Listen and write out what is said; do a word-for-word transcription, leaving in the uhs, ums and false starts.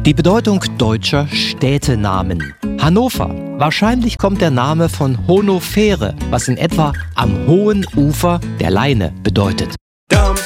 Die Bedeutung deutscher Städtenamen. Hannover. Wahrscheinlich kommt der Name von Honofere, was in etwa am hohen Ufer der Leine bedeutet. Dampf